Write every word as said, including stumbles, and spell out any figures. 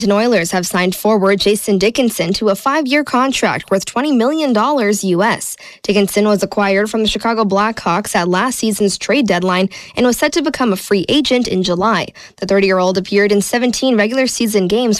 The Oilers have signed forward Jason Dickinson to a five-year contract worth twenty million dollars U S. Dickinson was acquired from the Chicago Blackhawks at last season's trade deadline and was set to become a free agent in July. The thirty-year-old appeared in seventeen regular season games